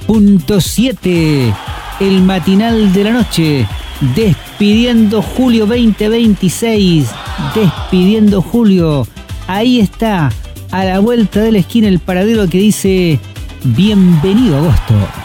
93.7, el matinal de la noche, despidiendo julio 2026, despidiendo julio. Ahí está, a la vuelta de la esquina, el paradero que dice: bienvenido agosto.